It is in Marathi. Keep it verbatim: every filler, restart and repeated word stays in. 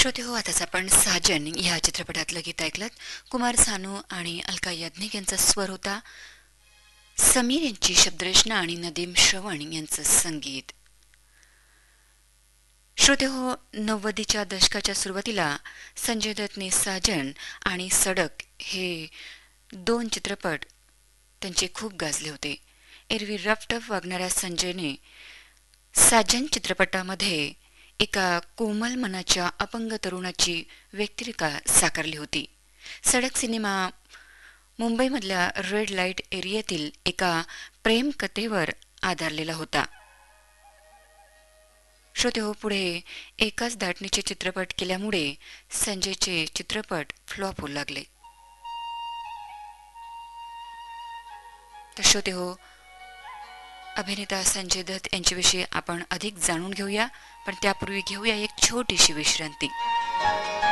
श्रोते हो, आताच आपण साजन या चित्रपटातलं गीत ऐकलं. कुमार सानू आणि अलका याज्ञिक यांचा स्वर होता. समीर यांची शब्दरचना आणि नदीम श्रवण यांचं संगीत. श्रोते हो, नव्वदीच्या दशकाच्या सुरुवातीला संजय दत्तने साजन आणि सडक हे दोन चित्रपट त्यांचे खूप गाजले होते. एरवी रफटफ वागणाऱ्या संजयने साजन चित्रपटामध्ये एका कोमल मनाच्या अपंग तरुणाची व्यक्तिरेखा साकारली होती. सडक सिनेमा मुंबईमधल्या रेड लाईट एरियातील एका प्रेम कथेवर आधारलेला होता. श्रोते हो, पुढे एकाच दाटणीचे चित्रपट केल्यामुळे संजयचे चित्रपट फ्लॉप होऊ लागले. तर श्रोते हो, अभिनेता संजय दत्त यांच्याविषयी आपण अधिक जाणून घेऊया, पण त्यापूर्वी घेऊया एक छोटीशी विश्रांती.